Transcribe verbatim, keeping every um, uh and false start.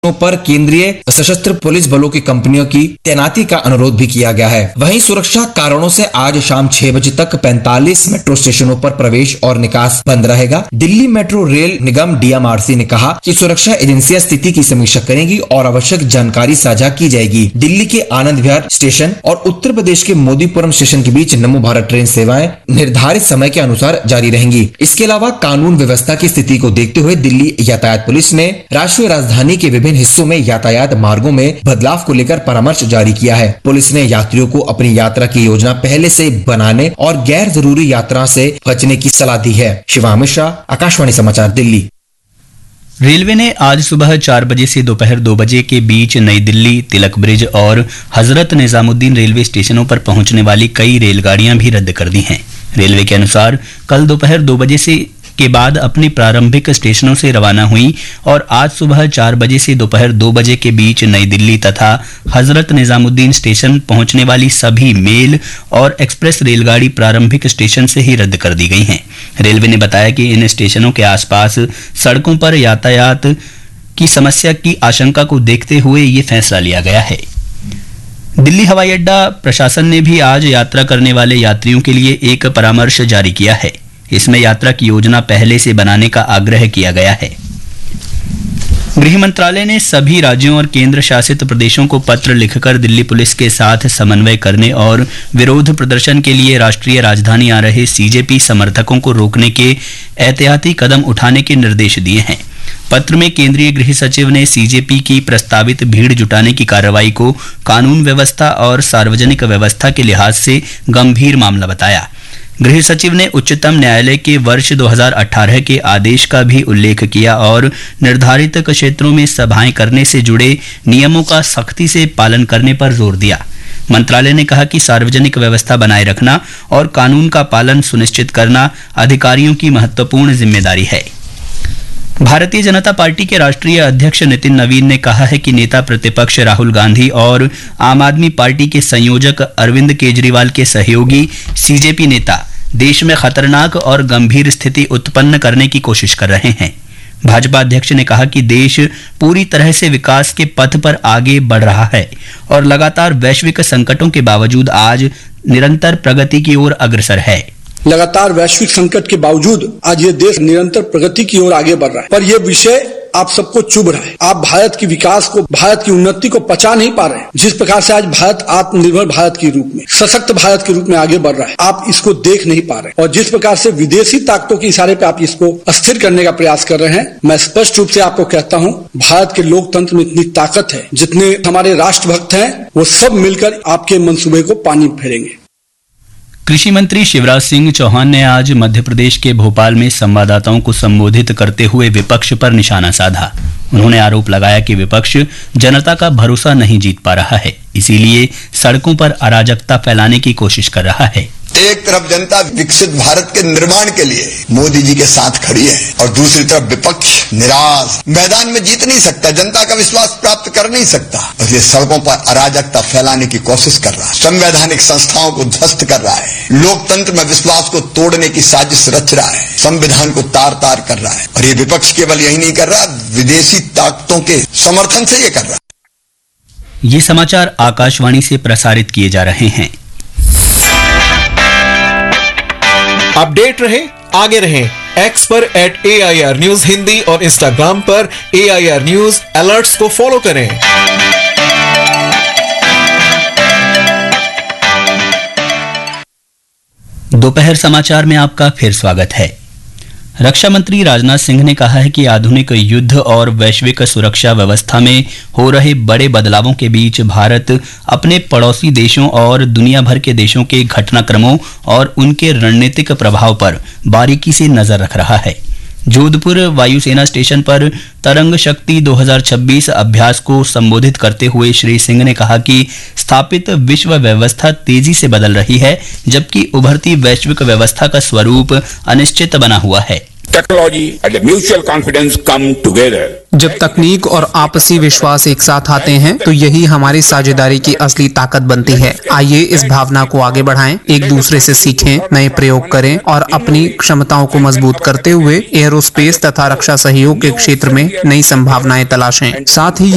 पर केंद्रीय सशस्त्र पुलिस बलों की कंपनियों की तैनाती का अनुरोध भी किया गया है। वहीं सुरक्षा कारणों से आज शाम छह बजे तक पैंतालीस मेट्रो स्टेशनों पर प्रवेश और निकास बंद रहेगा। दिल्ली मेट्रो रेल निगम डी एम आर सी ने कहा कि सुरक्षा एजेंसियां स्थिति की समीक्षा करेंगी और आवश्यक जानकारी साझा की जाएगी। दिल्ली के आनंद विहार स्टेशन और उत्तर प्रदेश के मोदीपुरम स्टेशन के बीच नमो भारत ट्रेन सेवाएं निर्धारित समय के अनुसार जारी रहेंगी। इसके अलावा कानून व्यवस्था की स्थिति को देखते हुए दिल्ली यातायात पुलिस ने राष्ट्रीय राजधानी के विभिन्न हिस्सों में यातायात मार्गों में बदलाव को लेकर परामर्श जारी किया है। पुलिस ने यात्रियों को अपनी यात्रा की योजना पहले से बनाने और गैर जरूरी यात्रा से बचने की सलाह दी है। शिवा मिश्रा, आकाशवाणी समाचार, दिल्ली। रेलवे ने आज सुबह चार बजे से दोपहर दो बजे के बीच नई दिल्ली, तिलक ब्रिज और हजरत निजामुद्दीन रेलवे स्टेशनों पर पहुंचने वाली कई रेलगाड़ियां भी रद्द कर दी हैं। रेलवे के अनुसार कल दोपहर दो बजे से के बाद अपने प्रारंभिक स्टेशनों से रवाना हुई और आज सुबह चार बजे से दोपहर दो बजे के बीच नई दिल्ली तथा हजरत निजामुद्दीन स्टेशन पहुंचने वाली सभी मेल और एक्सप्रेस रेलगाड़ी प्रारंभिक स्टेशन से ही रद्द कर दी गई हैं। रेलवे ने बताया कि इन स्टेशनों के आसपास सड़कों पर यातायात की समस्या की आशंका को देखते हुए ये फैसला लिया गया है। दिल्ली हवाई अड्डा प्रशासन ने भी आज यात्रा करने वाले यात्रियों के लिए एक परामर्श जारी किया है। इसमें यात्रा की योजना पहले से बनाने का आग्रह किया गया है। गृह मंत्रालय ने सभी राज्यों और केंद्र शासित प्रदेशों को पत्र लिखकर दिल्ली पुलिस के साथ समन्वय करने और विरोध प्रदर्शन के लिए राष्ट्रीय राजधानी आ रहे सी जे पी समर्थकों को रोकने के एहतियाती कदम उठाने के निर्देश दिए हैं। पत्र में केंद्रीय गृह सचिव ने सी जे पी की प्रस्तावित भीड़ जुटाने की कार्रवाई को कानून व्यवस्था और सार्वजनिक व्यवस्था के लिहाज से गंभीर मामला बताया। गृह सचिव ने उच्चतम न्यायालय के वर्ष दो हज़ार अठारह के आदेश का भी उल्लेख किया और निर्धारित क्षेत्रों में सभाएं करने से जुड़े नियमों का सख्ती से पालन करने पर जोर दिया। मंत्रालय ने कहा कि सार्वजनिक व्यवस्था बनाए रखना और कानून का पालन सुनिश्चित करना अधिकारियों की महत्वपूर्ण जिम्मेदारी है। भारतीय जनता पार्टी के राष्ट्रीय अध्यक्ष नितिन नवीन ने कहा है कि नेता प्रतिपक्ष राहुल गांधी और आम आदमी पार्टी के संयोजक अरविंद केजरीवाल के सहयोगी सी जे पी नेता देश में खतरनाक और गंभीर स्थिति उत्पन्न करने की कोशिश कर रहे हैं। भाजपा अध्यक्ष ने कहा कि देश पूरी तरह से विकास के पथ पर आगे बढ़ रहा है और लगातार वैश्विक संकटों के बावजूद आज निरंतर प्रगति की ओर अग्रसर है। लगातार वैश्विक संकट के बावजूद आज ये देश निरंतर प्रगति की ओर आगे बढ़ रहा है, पर यह विषय आप सबको चुभ रहा है। आप भारत की विकास को, भारत की उन्नति को पचा नहीं पा रहे हैं। जिस प्रकार से आज भारत आत्मनिर्भर भारत के रूप में, सशक्त भारत के रूप में आगे बढ़ रहा है, आप इसको देख नहीं पा रहे। और जिस प्रकार से विदेशी ताकतों के इशारे पे आप इसको अस्थिर करने का प्रयास कर रहे हैं, मैं स्पष्ट रूप से आपको कहता हूं, भारत के लोकतंत्र में इतनी ताकत है, जितने हमारे राष्ट्रभक्त हैं वो सब मिलकर आपके मंसूबे को पानी फेरेंगे। कृषि मंत्री शिवराज सिंह चौहान ने आज मध्य प्रदेश के भोपाल में संवाददाताओं को संबोधित करते हुए विपक्ष पर निशाना साधा। उन्होंने आरोप लगाया कि विपक्ष जनता का भरोसा नहीं जीत पा रहा है, इसीलिए सड़कों पर अराजकता फैलाने की कोशिश कर रहा है। एक तरफ जनता विकसित भारत के निर्माण के लिए मोदी जी के साथ खड़ी है और दूसरी तरफ विपक्ष निराश, मैदान में जीत नहीं सकता, जनता का विश्वास प्राप्त कर नहीं सकता और ये सड़कों पर अराजकता फैलाने की कोशिश कर रहा है, संवैधानिक संस्थाओं को ध्वस्त कर रहा है, लोकतंत्र में विश्वास को तोड़ने की साजिश रच रहा है, संविधान को तार तार कर रहा है। और ये विपक्ष केवल यही नहीं कर रहा, विदेशी ताकतों के समर्थन से ये कर रहा है। ये समाचार आकाशवाणी से प्रसारित किए जा रहे हैं। अपडेट रहे, आगे रहें एक्स पर eight A I R news Hindi और इंस्टाग्राम पर ए आई आर न्यूज अलर्ट्स को फॉलो करें। दोपहर समाचार में आपका फिर स्वागत है। रक्षा मंत्री राजनाथ सिंह ने कहा है कि आधुनिक युद्ध और वैश्विक सुरक्षा व्यवस्था में हो रहे बड़े बदलावों के बीच भारत अपने पड़ोसी देशों और दुनिया भर के देशों के घटनाक्रमों और उनके रणनीतिक प्रभाव पर बारीकी से नजर रख रहा है। जोधपुर वायुसेना स्टेशन पर तरंग शक्ति दो हज़ार छब्बीस अभ्यास को संबोधित करते हुए श्री सिंह ने कहा कि स्थापित विश्व व्यवस्था तेजी से बदल रही है, जबकि उभरती वैश्विक व्यवस्था का स्वरूप अनिश्चित बना हुआ है। Technology and mutual confidence come together. जब तकनीक और आपसी विश्वास एक साथ आते हैं तो यही हमारी साझेदारी की असली ताकत बनती है। आइए इस भावना को आगे बढ़ाएं, एक दूसरे से सीखें, नए प्रयोग करें और अपनी क्षमताओं को मजबूत करते हुए एयरोस्पेस तथा रक्षा सहयोग के क्षेत्र में नई संभावनाएं तलाशें। साथ ही